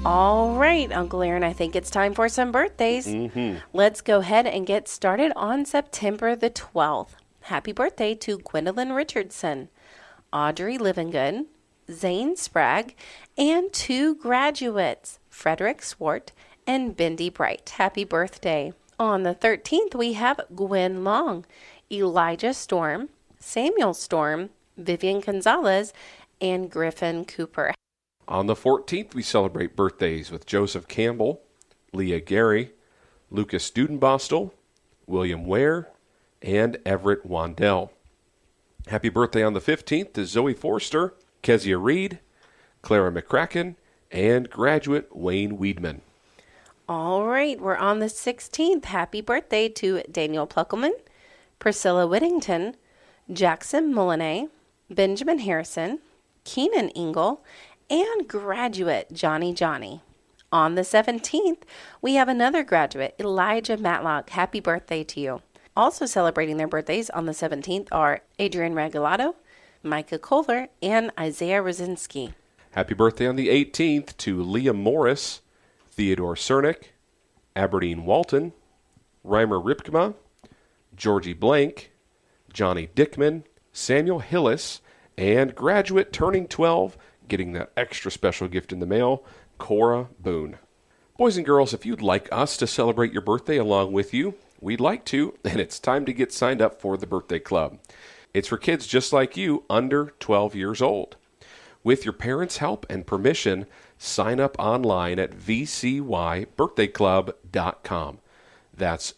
All right, Uncle Aaron, I think it's time for some birthdays. Let's go ahead and get started on September the 12th. Happy birthday to Gwendolyn Richardson, Audrey Livingood, Zane Sprague, and 2 graduates, Frederick Swart and Bindi Bright. Happy birthday. On the 13th, we have Gwen Long, Elijah Storm, Samuel Storm, Vivian Gonzalez, and Griffin Cooper. On the 14th, we celebrate birthdays with Joseph Campbell, Leah Gary, Lucas Dudenbostel, William Ware, and Everett Wandell. Happy birthday on the 15th to Zoe Forster, Kezia Reed, Clara McCracken, and graduate Wayne Weedman. All right, we're on the 16th. Happy birthday to Daniel Pluckelman, Priscilla Whittington, Jackson Molinet, Benjamin Harrison, Keenan Ingle, and graduate Johnny. On the 17th, we have another graduate, Elijah Matlock. Happy birthday to you. Also celebrating their birthdays on the 17th are Adrian Regalado, Micah Kohler, and Isaiah Rosinski. Happy birthday on the 18th to Liam Morris, Theodore Cernick, Aberdeen Walton, Reimer Ripkema, Georgie Blank, Johnny Dickman, Samuel Hillis, and graduate turning 12, getting that extra special gift in the mail, Cora Boone. Boys and girls, if you'd like us to celebrate your birthday along with you, we'd like to, and it's time to get signed up for the Birthday Club. It's for kids just like you, under 12 years old. With your parents' help and permission, sign up online at vcybirthdayclub.com. That's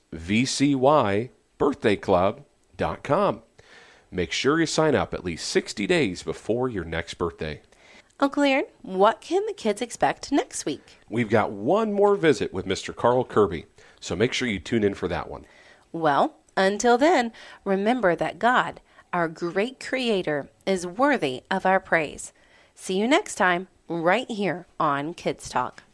vcybirthdayclub.com. Make sure you sign up at least 60 days before your next birthday. Uncle Aaron, what can the kids expect next week? We've got one more visit with Mr. Carl Kirby, so make sure you tune in for that one. Well, until then, remember that God, our great Creator, is worthy of our praise. See you next time, right here on Kids Talk.